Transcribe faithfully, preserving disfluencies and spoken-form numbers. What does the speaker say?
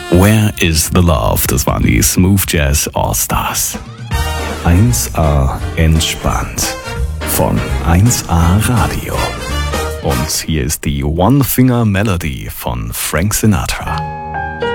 Where is the Love? Das waren die Smooth Jazz All-Stars. eins A entspannt von eins A Radio. Und hier ist die One Finger Melody von Frank Sinatra.